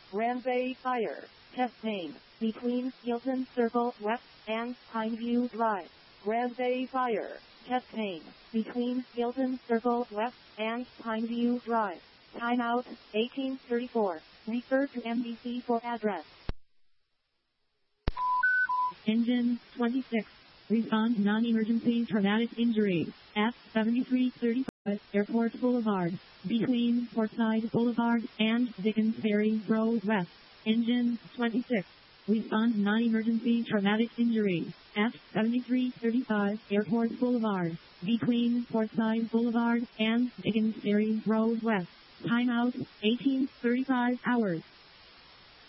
Ramsay Fire. Test name. Between Hilton Circle West and Pineview Drive. Ramsay Fire. Test name. Between Hilton Circle West and Pineview Drive. Timeout, 1834. Refer to MDC for address. Engine 26. Respond non-emergency traumatic injury. F-7335 Airport Boulevard. Between Portside Boulevard and Dickens Ferry Road West. Engine 26. Respond non-emergency traumatic injury. F-7335 Airport Boulevard. Between Portside Boulevard and Dickens Ferry Road West. Timeout, 1835 hours.